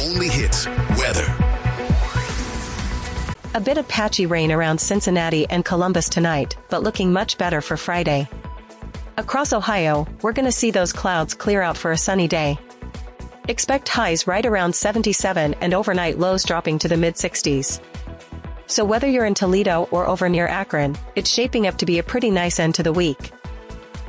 only hits weather. A bit of patchy rain around Cincinnati and Columbus tonight, but looking much better for Friday. Across Ohio, we're gonna see those clouds clear out for a sunny day. Expect highs right around 77 and overnight lows dropping to the mid-60s. So whether you're in Toledo or over near Akron, it's shaping up to be a pretty nice end to the week.